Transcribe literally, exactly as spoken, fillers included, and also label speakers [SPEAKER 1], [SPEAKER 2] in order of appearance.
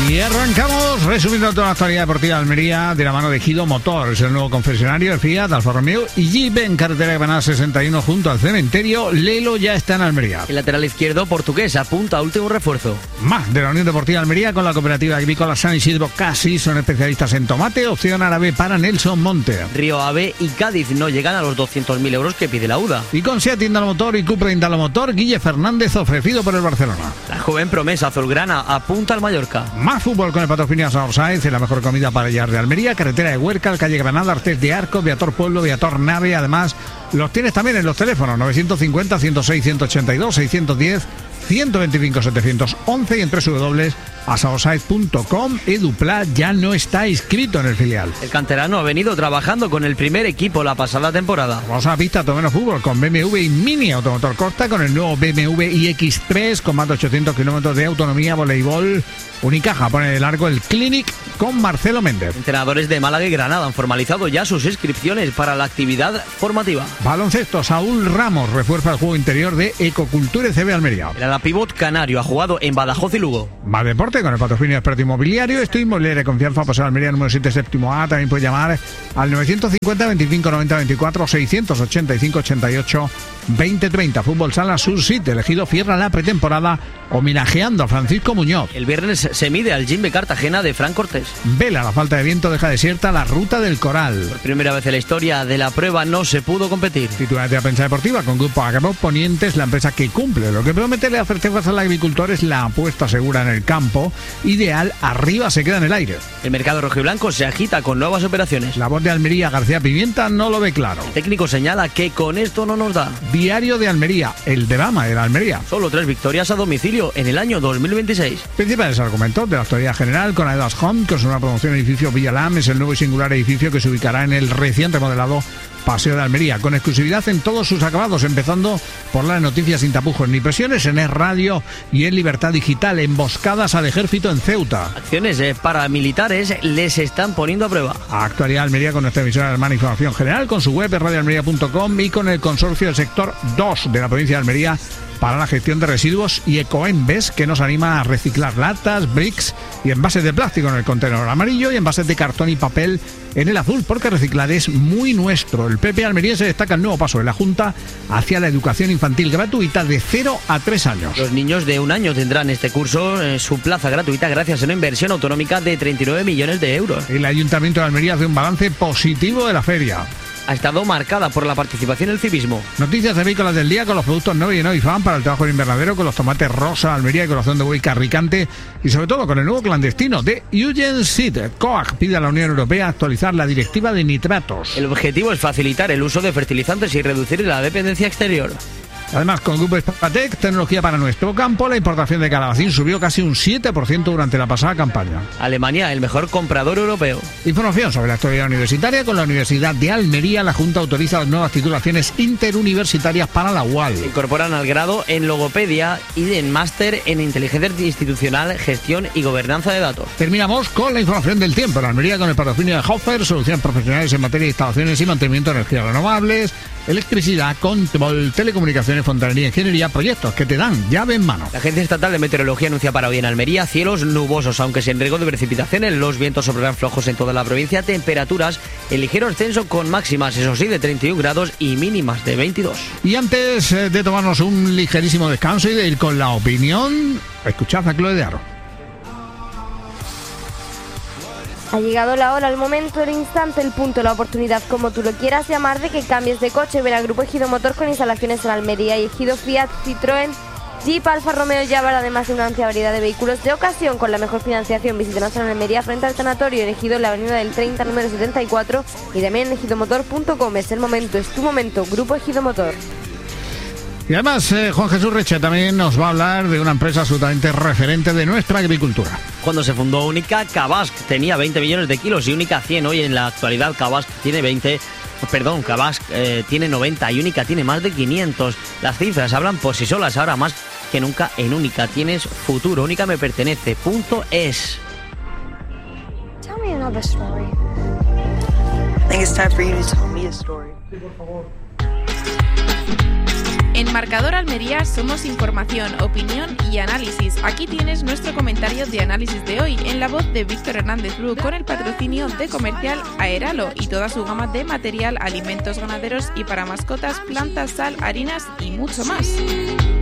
[SPEAKER 1] Y arrancamos resumiendo toda la actualidad deportiva de Almería de la mano de Ejido Motor. Es el nuevo concesionario de Fiat, Alfa Romeo y Jeep en carretera de Granada sesenta y uno junto al cementerio. Lelo ya está en Almería.
[SPEAKER 2] El lateral izquierdo portugués apunta a último refuerzo.
[SPEAKER 1] Más de la Unión Deportiva de Almería con la cooperativa agrícola San Isidro Casi. Son especialistas en tomate. Opción árabe para Nelson Monte.
[SPEAKER 2] Río Ave y Cádiz no llegan a los doscientos mil euros que pide la U D A.
[SPEAKER 1] Y con Seat Indalomotor y Cupra Indalomotor, Guille Fernández ofrecido por el Barcelona.
[SPEAKER 2] La joven promesa azulgrana apunta al Mallorca.
[SPEAKER 1] Más fútbol con el patrocinio Saorsaiz, la mejor comida para llegar de Almería, carretera de Huércal, calle Granada, Artés de Arcos, Viator Pueblo, Viator Nave. Además, los tienes también en los teléfonos novecientos cincuenta, ciento seis, ciento ochenta y dos, seiscientos diez, ciento veinticinco, setecientos once y en doble u doble u doble u punto asaosaiz punto com. Edupla ya no está inscrito en el filial.
[SPEAKER 2] El canterano ha venido trabajando con el primer equipo la pasada temporada.
[SPEAKER 1] Vamos a la pista, todo menos fútbol con B M W y Mini Automotor Costa, con el nuevo B M W i X tres con más de ochocientos kilómetros de autonomía, voleibol. Unicaja pone de largo el Clinic con Marcelo Méndez.
[SPEAKER 2] Entrenadores de Málaga y Granada han formalizado ya sus inscripciones para la actividad formativa.
[SPEAKER 1] Baloncesto, Saúl Ramos refuerza el juego interior de Ecocultura C B Almería.
[SPEAKER 2] El ala pivot canario ha jugado en Badajoz y Lugo.
[SPEAKER 1] Más deporte con el patrocinio de Experto Inmobiliario. Esto inmobiliaria de confianza, Paseo Almería número siete, séptimo A. También puede llamar al novecientos cincuenta, veinticinco, noventa, veinticuatro, seiscientos ochenta y cinco, ochenta y ocho, veinte, treinta. Fútbol Sala Sur City, elegido cierra la pretemporada homenajeando a Francisco Muñoz.
[SPEAKER 2] El viernes se mide al Gym de Cartagena de Fran Cortés.
[SPEAKER 1] Vela, la falta de viento deja desierta la ruta del Coral.
[SPEAKER 2] Por primera vez en la historia de la prueba no se pudo competir.
[SPEAKER 1] Titulares de la prensa deportiva con Grupo Agroponientes, la empresa que cumple lo que promete le hacer certezas al agricultor es la apuesta segura en el campo. Ideal, arriba se queda en el aire.
[SPEAKER 2] El mercado rojiblanco se agita con nuevas operaciones.
[SPEAKER 1] La voz de Almería, García Pimienta, no lo ve claro.
[SPEAKER 2] El técnico señala que con esto no nos da.
[SPEAKER 1] Diario de Almería, el drama de la Almería.
[SPEAKER 2] Solo tres victorias a domicilio en el año dos mil veintiséis.
[SPEAKER 1] Principales argumentos de la actualidad general con Aedas Home, que es una promoción edificio Villalam, es el nuevo y singular edificio que se ubicará en el recién remodelado Paseo de Almería, con exclusividad en todos sus acabados, empezando por las noticias sin tapujos ni presiones en Es Radio y en Libertad Digital. Emboscadas al ejército en Ceuta.
[SPEAKER 2] Acciones eh, paramilitares les están poniendo a prueba.
[SPEAKER 1] Actualidad Almería con nuestra emisora hermana Información General, con su web radio almería punto com y con el consorcio del sector dos de la provincia de Almería para la gestión de residuos y Ecoembes, que nos anima a reciclar latas, bricks y envases de plástico en el contenedor amarillo y envases de cartón y papel en el azul, porque reciclar es muy nuestro. El P P almeriense destaca el nuevo paso de la Junta hacia la educación infantil gratuita de cero a tres años.
[SPEAKER 2] Los niños de un año tendrán este curso en su plaza gratuita gracias a una inversión autonómica de treinta y nueve millones de euros.
[SPEAKER 1] El Ayuntamiento de Almería hace un balance positivo de la feria.
[SPEAKER 2] Ha estado marcada por la participación en el civismo.
[SPEAKER 1] Noticias agrícolas del día con los productos Novi y Novifan para el trabajo en invernadero, con los tomates rosa, Almería y corazón de buey carricante y sobre todo con el nuevo clandestino de Eugen Seed. COAG pide a la Unión Europea actualizar la directiva de nitratos.
[SPEAKER 2] El objetivo es facilitar el uso de fertilizantes y reducir la dependencia exterior.
[SPEAKER 1] Además, con Grupo Spatec, tecnología para nuestro campo, la importación de calabacín subió casi un siete por ciento durante la pasada campaña.
[SPEAKER 2] Alemania, el mejor comprador europeo.
[SPEAKER 1] Información sobre la actualidad universitaria con la Universidad de Almería. La Junta autoriza las nuevas titulaciones interuniversitarias para la U A L.
[SPEAKER 2] Se incorporan al grado en logopedia y en máster en inteligencia institucional, gestión y gobernanza de datos.
[SPEAKER 1] Terminamos con la información del tiempo en Almería con el patrocinio de Hofer, soluciones profesionales en materia de instalaciones y mantenimiento de energías renovables, electricidad, control, telecomunicaciones, fontanería, ingeniería, proyectos que te dan llave en mano.
[SPEAKER 2] La Agencia Estatal de Meteorología anuncia para hoy en Almería cielos nubosos, aunque sin riesgo de precipitaciones. Los vientos soplarán flojos en toda la provincia. Temperaturas en ligero ascenso con máximas, eso sí, de treinta y un grados y mínimas de veintidós.
[SPEAKER 1] Y antes de tomarnos un ligerísimo descanso y de ir con la opinión, escuchad a Chloe de Aro.
[SPEAKER 3] Ha llegado la hora, el momento, el instante, el punto, la oportunidad, como tú lo quieras llamar, de que cambies de coche. Ven al Grupo Ejido Motor con instalaciones en Almería y Ejido Fiat, Citroën, Jeep, Alfa Romeo y Jaguar, además de una amplia variedad de vehículos de ocasión con la mejor financiación. Visítanos en Almería frente al Sanatorio, elegido en la avenida del treinta, número setenta y cuatro, y también en ejido motor punto com. Es el momento, es tu momento, Grupo Ejido Motor.
[SPEAKER 1] Y además, eh, Juan Jesús Reche también nos va a hablar de una empresa absolutamente referente de nuestra agricultura.
[SPEAKER 2] Cuando se fundó Única, Cabask tenía veinte millones de kilos y Única cien. Hoy en la actualidad Cabask tiene veinte, perdón, Cabask eh, tiene noventa y Única tiene más de quinientos. Las cifras hablan por sí solas. Ahora más que nunca en Única tienes futuro. Única me pertenece. Punto es.
[SPEAKER 4] Tell me another story. I think it's time for you to tell me a story. Sí, por favor.
[SPEAKER 5] En Marcador Almería somos información, opinión y análisis. Aquí tienes nuestro comentario de análisis de hoy en la voz de Víctor Hernández Bru con el patrocinio de Comercial Aeralo y toda su gama de material, alimentos ganaderos y para mascotas, plantas, sal, harinas y mucho más.